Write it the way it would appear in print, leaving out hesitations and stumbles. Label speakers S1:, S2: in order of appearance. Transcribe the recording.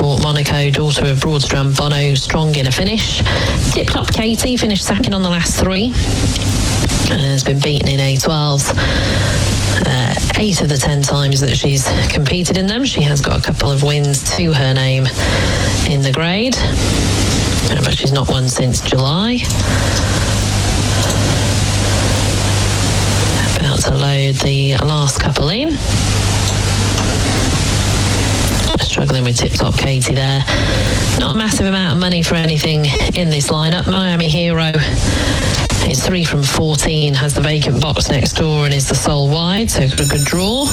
S1: Monaco, daughter of Broadstrom Bono, strong in a finish. Tip Top Katie finished second on the last three and has been beaten in A12s 8 of the 10 times that she's competed in them. She has got a couple of wins to her name in the grade, but she's not won since July. About to load the last couple in. Struggling with Tip Top Katie there. Not a massive amount of money for anything in this lineup. Miami Hero is 3 from 14, has the vacant box next door and is the sole wide, so a good draw.